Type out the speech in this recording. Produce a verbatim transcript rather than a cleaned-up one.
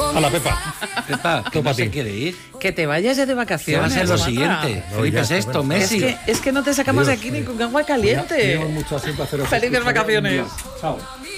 A la Pepa. Pepa, que no se quiere ir. Que te vayas ya de ¿Qué va vacaciones. a ser lo Samantha. siguiente? No, Felipe ya, Sexto, bueno, Es Messi. que, es que no te sacamos de Adiós, aquí ni adiós. con agua caliente. Tenemos mucho tiempo a hacer. Felices vacaciones. Chao.